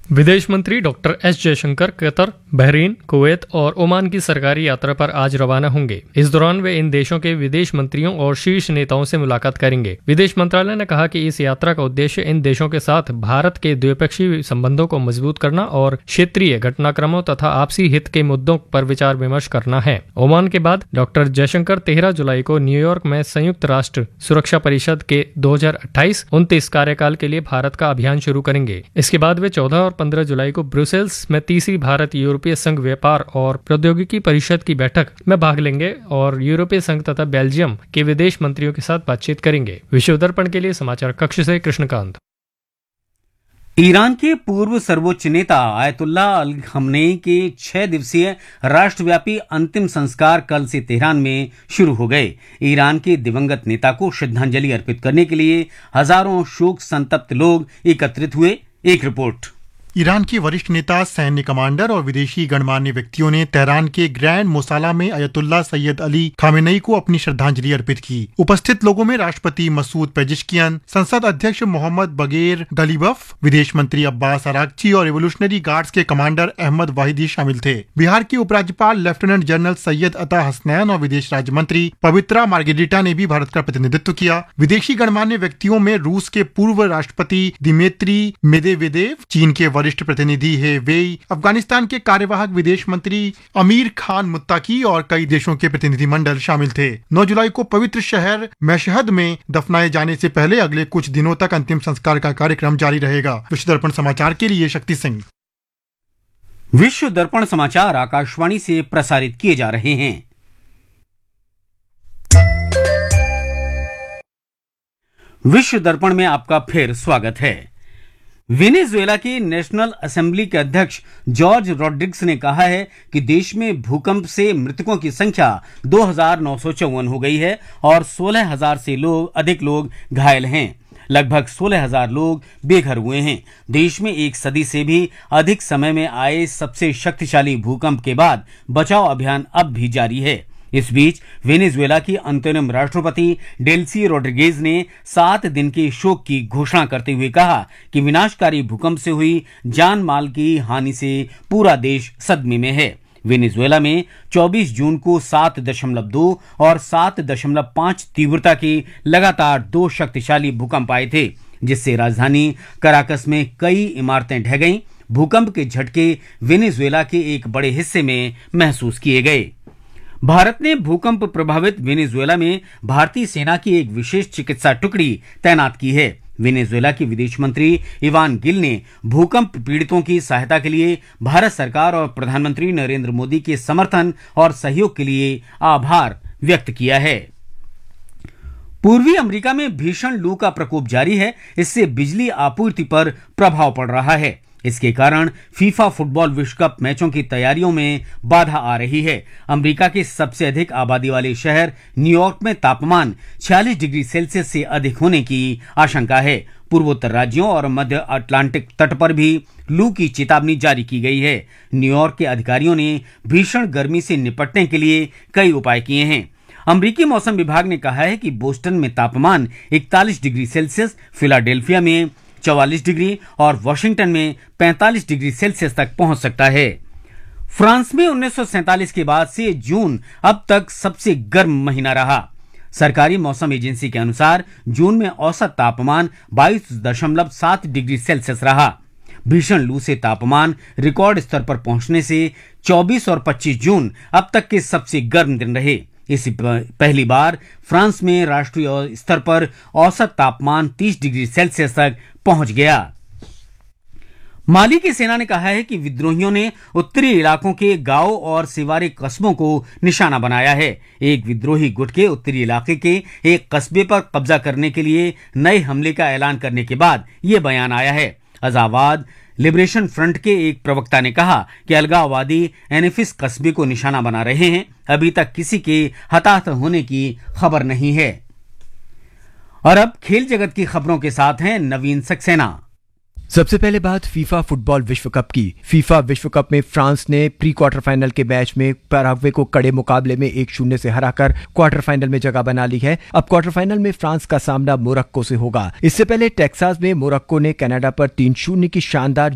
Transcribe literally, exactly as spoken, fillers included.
विदेश मंत्री doctor S Jaishankar Qatar, Bahrain, Kuwait और ओमान की सरकारी यात्रा पर आज रवाना होंगे। इस दौरान वे इन देशों के विदेश मंत्रियों और शीर्ष नेताओं से मुलाकात करेंगे। विदेश मंत्रालय ने कहा कि इस यात्रा का उद्देश्य इन देशों के साथ भारत के द्विपक्षीय संबंधों को मजबूत करना और क्षेत्रीय घटनाक्रमों तथा आपसी हित के मुद्दों पर विचार विमर्श करना है। ओमान के बाद डॉक्टर जयशंकर तेरह जुलाई को न्यूयॉर्क में संयुक्त राष्ट्र सुरक्षा परिषद के दो हजार अट्ठाईस उनतीस कार्यकाल के लिए भारत का अभियान शुरू करेंगे। इसके बाद वे चौदह और पंद्रह जुलाई को ब्रुसेल्स में तीसरी भारत यूरोपीय संघ व्यापार और प्रौद्योगिकी परिषद की बैठक में भाग लेंगे और यूरोपीय संघ तथा बेल्जियम के विदेश मंत्रियों के साथ बातचीत करेंगे। विश्व दर्पण के लिए समाचार कक्ष से कृष्णकांत। ईरान के पूर्व सर्वोच्च नेता आयतुल्ला अल खमनेई के छह दिवसीय राष्ट्रव्यापी अंतिम संस्कार कल से तेहरान में शुरू हो गए। ईरान के दिवंगत नेता को श्रद्धांजलि अर्पित करने के लिए हजारों शोक संतप्त लोग एकत्रित हुए। एक रिपोर्ट। ईरान के वरिष्ठ नेता, सैन्य कमांडर और विदेशी गणमान्य व्यक्तियों ने तेहरान के ग्रैंड मोसाला में अयतुल्ला सैयद अली खामेनेई को अपनी श्रद्धांजलि अर्पित की। उपस्थित लोगों में राष्ट्रपति मसूद पेजिशकियन, संसद अध्यक्ष मोहम्मद बगेर गलीबफ, विदेश मंत्री अब्बास अरागची और रिवोल्यूशनरी गार्ड्स के कमांडर अहमद वाहिदी शामिल थे। बिहार के उपराज्यपाल लेफ्टिनेंट जनरल सैयद अता हसनैन और विदेश राज्य मंत्री पवित्रा मार्गेरिटा ने भी भारत का प्रतिनिधित्व किया। विदेशी गणमान्य व्यक्तियों में रूस के पूर्व राष्ट्रपति दिमित्री मेदवेदेव, चीन के वरिष्ठ प्रतिनिधि हे वेई, अफगानिस्तान के कार्यवाहक विदेश मंत्री अमीर खान मुत्ताकी और कई देशों के प्रतिनिधिमंडल शामिल थे। नौ जुलाई को पवित्र शहर मशहद में दफनाए जाने से पहले अगले कुछ दिनों तक अंतिम संस्कार का कार्यक्रम जारी रहेगा। विश्व दर्पण समाचार के लिए शक्ति सिंह। विश्व दर्पण समाचार आकाशवाणी से प्रसारित किए जा रहे हैं। विश्व दर्पण में आपका फिर स्वागत है। वेनेजुएला की नेशनल असेंबली के अध्यक्ष जॉर्ज रॉड्रिग्स ने कहा है कि देश में भूकंप से मृतकों की संख्या दो हजार नौ सौ चौवन हो गई है और सोलह हजार से लोग अधिक लोग घायल हैं। लगभग सोलह हजार लोग बेघर हुए हैं। देश में एक सदी से भी अधिक समय में आए सबसे शक्तिशाली भूकंप के बाद बचाव अभियान अब भी जारी है। इस बीच वेनेजुएला की अंतरिम राष्ट्रपति डेल्सी रोड्रिगेज ने सात दिन के शोक की घोषणा करते हुए कहा कि विनाशकारी भूकंप से हुई जान माल की हानि से पूरा देश सदमे में है। वेनेजुएला में चौबीस जून को सात दशमलव दो और सात दशमलव पाँच तीव्रता के लगातार दो शक्तिशाली भूकंप आए थे, जिससे राजधानी कराकस में कई इमारतें ढह गईं। भूकंप के झटके वेनेजुएला के एक बड़े हिस्से में महसूस किए गए। भारत ने भूकंप प्रभावित वेनेजुएला में भारतीय सेना की एक विशेष चिकित्सा टुकड़ी तैनात की है। वेनेजुएला के विदेश मंत्री इवान गिल ने भूकंप पीड़ितों की सहायता के लिए भारत सरकार और प्रधानमंत्री नरेंद्र मोदी के समर्थन और सहयोग के लिए आभार व्यक्त किया है। पूर्वी अमेरिका में भीषण लू का प्रकोप जारी है। इससे बिजली आपूर्ति पर प्रभाव पड़ रहा है। इसके कारण फीफा फुटबॉल विश्व कप मैचों की तैयारियों में बाधा आ रही है। अमेरिका के सबसे अधिक आबादी वाले शहर न्यूयॉर्क में तापमान छियालीस डिग्री सेल्सियस से अधिक होने की आशंका है। पूर्वोत्तर राज्यों और मध्य अटलांटिक तट पर भी लू की चेतावनी जारी की गई है। न्यूयॉर्क के अधिकारियों ने भीषण गर्मी से निपटने के लिए कई उपाय किए हैं। अमेरिकी मौसम विभाग ने कहा है कि बोस्टन में तापमान इकतालीस डिग्री सेल्सियस, फिलाडेल्फिया में चौवालीस डिग्री और वॉशिंगटन में पैंतालीस डिग्री सेल्सियस तक पहुंच सकता है। फ्रांस में उन्नीस सौ सैंतालीस के बाद से जून अब तक सबसे गर्म महीना रहा। सरकारी मौसम एजेंसी के अनुसार जून में औसत तापमान बाईस दशमलव सात डिग्री सेल्सियस रहा। भीषण लू से तापमान रिकॉर्ड स्तर पर पहुंचने से चौबीस और पच्चीस जून अब तक के सबसे गर्म दिन रहे। इसी पहली बार फ्रांस में राष्ट्रीय स्तर पर औसत तापमान तीस डिग्री सेल्सियस तक पहुंच गया। माली की सेना ने कहा है कि विद्रोहियों ने उत्तरी इलाकों के गांव और सिवारे कस्बों को निशाना बनाया है। एक विद्रोही गुट के उत्तरी इलाके के एक कस्बे पर कब्जा करने के लिए नए हमले का ऐलान करने के बाद यह बयान आया है। आजाद लिबरेशन फ्रंट के एक प्रवक्ता ने कहा कि अलगाववादी एनेफिस कस्बे को निशाना बना रहे हैं। अभी तक किसी के हताहत होने की खबर नहीं है। और अब खेल जगत की खबरों के साथ हैं नवीन सक्सेना। सबसे पहले बात फीफा फुटबॉल विश्व कप की। फीफा विश्व कप में फ्रांस ने प्री क्वार्टर फाइनल के मैच में पैराग्वे को कड़े मुकाबले में एक शून्य से हराकर क्वार्टर फाइनल में जगह बना ली है। अब क्वार्टर फाइनल में फ्रांस का सामना मोरक्को से होगा। इससे पहले टेक्सास में मोरक्को ने कनाडा पर तीन शून्य की शानदार